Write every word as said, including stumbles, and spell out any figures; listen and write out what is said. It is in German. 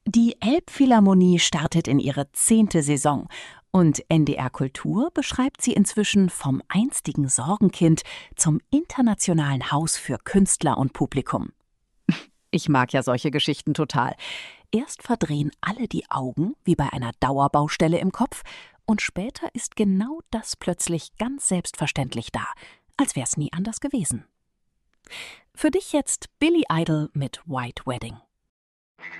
Die Elbphilharmonie startet in ihre zehnte Saison und N D R Kultur beschreibt sie inzwischen vom einstigen Sorgenkind zum internationalen Haus für Künstler und Publikum. Ich mag ja solche Geschichten total. Erst verdrehen alle die Augen, wie bei einer Dauerbaustelle im Kopf, und später ist genau das plötzlich ganz selbstverständlich da, als wär's nie anders gewesen. Für dich jetzt Billy Idol mit White Wedding.